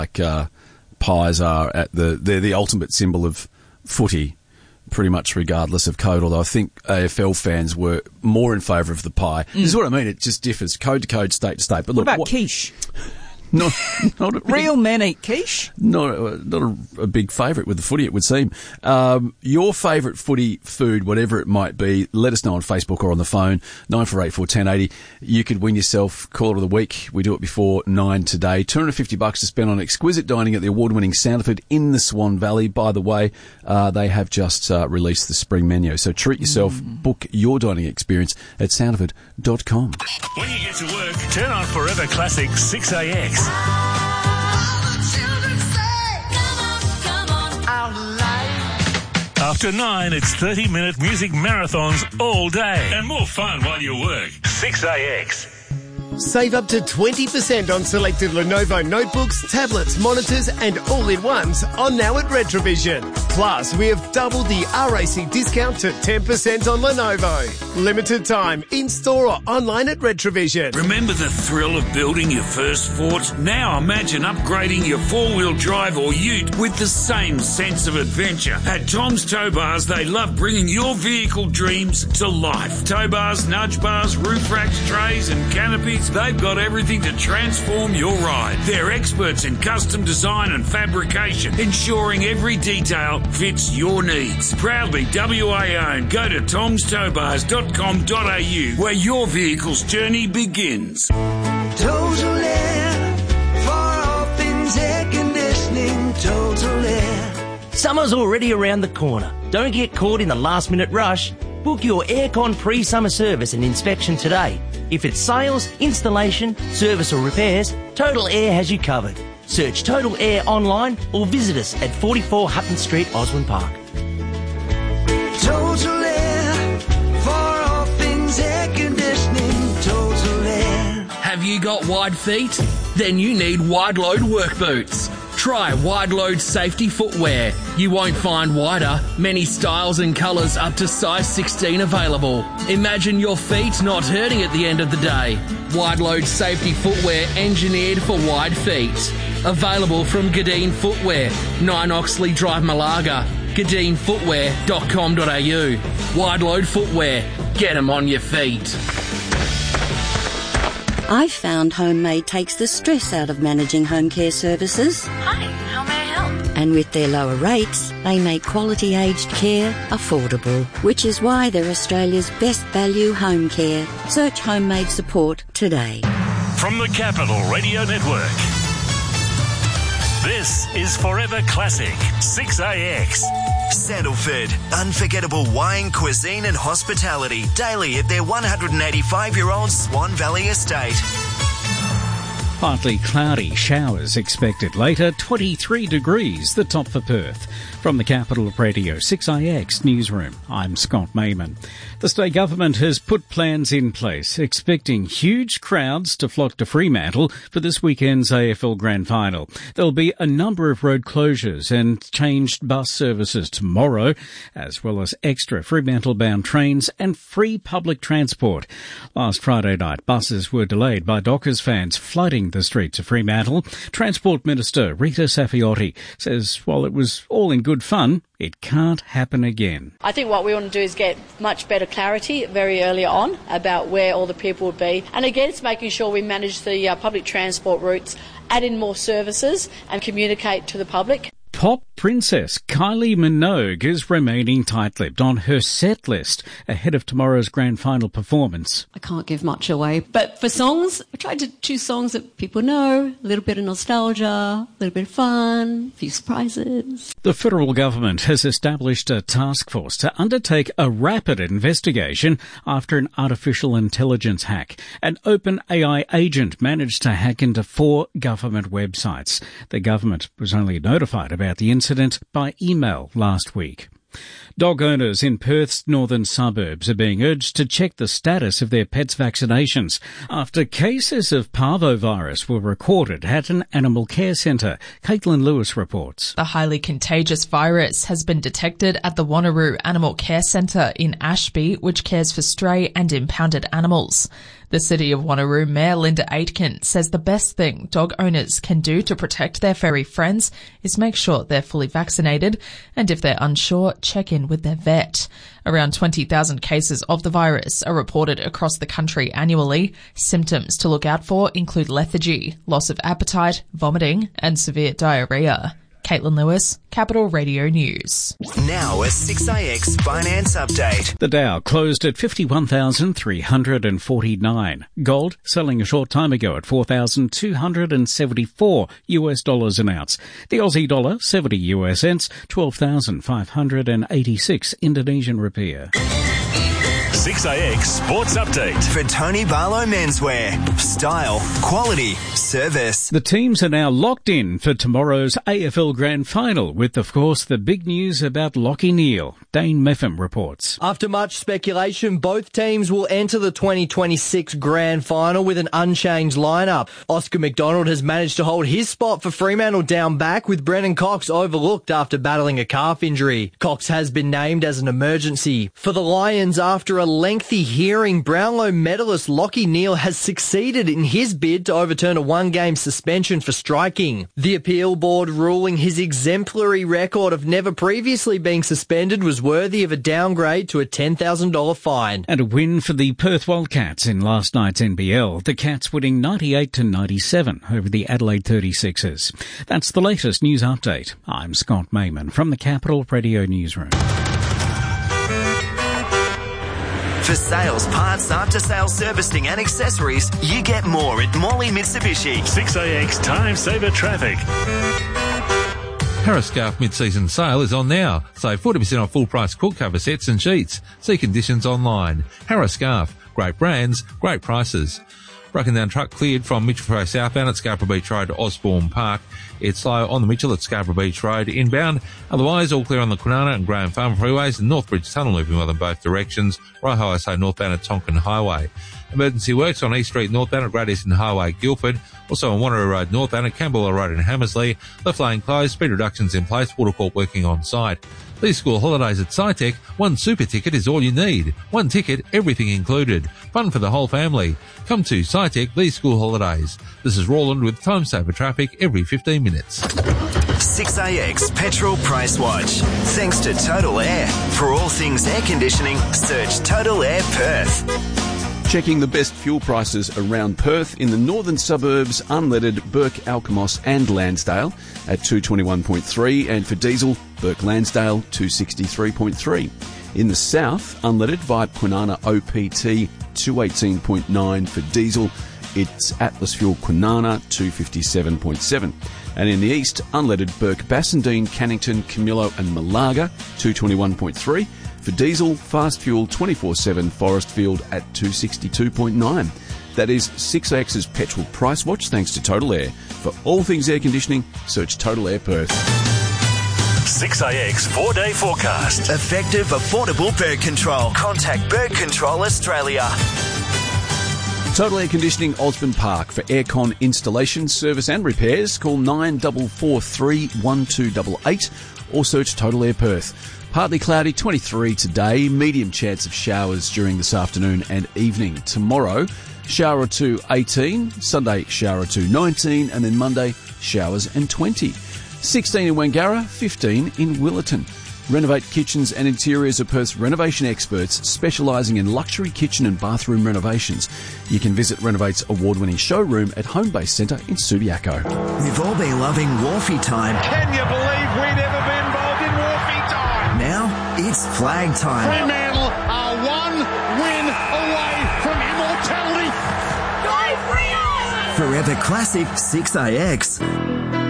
like pies are they're the ultimate symbol of footy, pretty much regardless of code, although I think AFL fans were more in favour of the pie. This is what I mean, it just differs code to code, state to state. But look, what about quiche? Not a big, real men eat quiche? Not a big favourite with the footy, it would seem. Your favourite footy food, whatever it might be, let us know on Facebook or on the phone, 9484 1080. You could win yourself Caller of the Week. We do it before 9 today. $250 to spend on exquisite dining at the award-winning Sandifood in the Swan Valley. By the way, they have just released the spring menu. So treat yourself, book your dining experience at sandifood.com. When you get to work, turn on Forever Classic 6AX. After 9, it's 30-minute music marathons all day. And more fun while you work. 6AX. Save up to 20% on selected Lenovo notebooks, tablets, monitors and all-in-ones on now at Retrovision. Plus, we have doubled the RAC discount to 10% on Lenovo. Limited time, in-store or online at Retrovision. Remember the thrill of building your first fort? Now imagine upgrading your four-wheel drive or ute with the same sense of adventure. At Tom's Tow Bars, they love bringing your vehicle dreams to life. Tow bars, nudge bars, roof racks, trays and canopies. They've got everything to transform your ride. They're experts in custom design and fabrication, ensuring every detail fits your needs. Proudly WA owned. Go to tomstowbars.com.au where your vehicle's journey begins. Total Air, for all things air conditioning, Total Air. Summer's already around the corner. Don't get caught in the last minute rush. Book your aircon pre-summer service and inspection today. If it's sales, installation, service or repairs, Total Air has you covered. Search Total Air online or visit us at 44 Hutton Street, Osborne Park. Total Air, for all things air conditioning, Total Air. Have you got wide feet? Then you need wide load work boots. Try Wide Load Safety Footwear. You won't find wider, many styles and colours up to size 16 available. Imagine your feet not hurting at the end of the day. Wide Load Safety Footwear engineered for wide feet. Available from Gadeen Footwear, 9 Oxley Drive, Malaga. GadeenFootwear.com.au. Wide Load Footwear. Get 'em on your feet. I've found Homemade takes the stress out of managing home care services. Hi, how may I help? And with their lower rates, they make quality aged care affordable, which is why they're Australia's best value home care. Search Homemade support today. From the Capital Radio Network, this is Forever Classic 6AX. Sandalford, unforgettable wine, cuisine and hospitality daily at their 185-year-old Swan Valley estate. Partly cloudy, showers expected later, 23 degrees, the top for Perth. From the Capital Radio 6IX Newsroom, I'm Scott Mayman. The state government has put plans in place, expecting huge crowds to flock to Fremantle for this weekend's AFL Grand Final. There'll be a number of road closures and changed bus services tomorrow, as well as extra Fremantle-bound trains and free public transport. Last Friday night, buses were delayed by Dockers fans flooding the streets of Fremantle. Transport Minister Rita Safiotti says while it was all in good fun, it can't happen again. I think what we want to do is get much better clarity very early on about where all the people would be. And again, it's making sure we manage the public transport routes, add in more services and communicate to the public. Pop princess Kylie Minogue is remaining tight-lipped on her set list ahead of tomorrow's grand final performance. I can't give much away, but for songs, I tried to choose songs that people know, a little bit of nostalgia, a little bit of fun, a few surprises. The federal government has established a task force to undertake a rapid investigation after an artificial intelligence hack. An OpenAI agent managed to hack into 4 government websites. The government was only notified about the incident by email last week. Dog owners in Perth's northern suburbs are being urged to check the status of their pets' vaccinations after cases of parvovirus were recorded at an animal care centre. Caitlin Lewis reports. The highly contagious virus has been detected at the Wanneroo Animal Care Centre in Ashby, which cares for stray and impounded animals. The City of Wanneroo Mayor Linda Aitken says the best thing dog owners can do to protect their furry friends is make sure they're fully vaccinated, and if they're unsure, check in with their vet. Around 20,000 cases of the virus are reported across the country annually. Symptoms to look out for include lethargy, loss of appetite, vomiting, and severe diarrhea. Caitlin Lewis, Capital Radio News. Now a 6AX finance update. The Dow closed at 51,349. Gold selling a short time ago at $4,274 an ounce. The Aussie dollar 70 US cents, 12,586 Indonesian rupiah. 6AX Sports Update. For Tony Barlow Menswear. Style, quality, service. The teams are now locked in for tomorrow's AFL Grand Final with, of course, the big news about Lachie Neale. Dane Meffam reports. After much speculation, both teams will enter the 2026 Grand Final with an unchanged lineup. Oscar McDonald has managed to hold his spot for Fremantle down back, with Brennan Cox overlooked after battling a calf injury. Cox has been named as an emergency. For the Lions, after a lengthy hearing, Brownlow medalist Lachie Neale has succeeded in his bid to overturn a one-game suspension for striking. The appeal board ruling his exemplary record of never previously being suspended was worthy of a downgrade to a $10,000 fine. And a win for the Perth Wildcats in last night's NBL. The Cats winning 98-97 over the Adelaide 36ers. That's the latest news update. I'm Scott Mayman from the Capital Radio Newsroom. For sales, parts, after-sales servicing and accessories, you get more at Morley Mitsubishi. 6AX Time Saver Traffic. Harris Scarf mid-season sale is on now. Save 40% off full-price quilt cover sets and sheets. See conditions online. Harris Scarf. Great brands, great prices. Broken down truck cleared from Mitchell Road southbound at Scarborough Beach Road to Osborne Park. It's slow on the Mitchell at Scarborough Beach Road inbound. Otherwise, all clear on the Kwinana and Graham Farm freeways and Northbridge Tunnel looping well in both directions. Right highway northbound at Tonkin Highway. Emergency works on East Street northbound at Great Eastern Highway, Guildford. Also on Wanneroo Road northbound at Campbell Road in Hammersley. Left lane closed, speed reductions in place, Watercourt working on site. These school holidays at SciTech, one super ticket is all you need. One ticket, everything included. Fun for the whole family. Come to SciTech these school holidays. This is Roland with Time Saver Traffic every 15 minutes. 6AX Petrol Price Watch. Thanks to Total Air. For all things air conditioning, search Total Air Perth. Checking the best fuel prices around Perth in the northern suburbs, unleaded Burke, Alkimos and Lansdale at 221.3, and for diesel, Burke Lansdale 263.3. In the south, unleaded via Kwinana OPT 218.9 for diesel. It's Atlas Fuel Kwinana 257.7. And in the east, unleaded Burke Bassendean, Cannington, Camillo and Malaga 221.3. For diesel, fast fuel 24/7 Forestfield at 262.9. That is 6AX's petrol price watch thanks to Total Air. For all things air conditioning, search Total Air Perth. 6AX 4-day forecast. Effective, affordable bird control. Contact Bird Control Australia. Total Air Conditioning Osborne Park. For aircon installation, service and repairs, call 9443 1288 or search Total Air Perth. Partly cloudy, 23 today. Medium chance of showers during this afternoon and evening. Tomorrow, shower or two 18. Sunday, shower or two 19. And then Monday, showers and 20. 16 in Wangara, 15 in Willerton. Renovate Kitchens and Interiors are Perth's renovation experts specialising in luxury kitchen and bathroom renovations. You can visit Renovate's award-winning showroom at Homebase Centre in Subiaco. We've all been loving Wharfie time. Can you believe we'd ever been involved in Wharfie time? Now it's flag time. Fremantle are one win away from immortality. Go Freo! Forever Classic 6AX.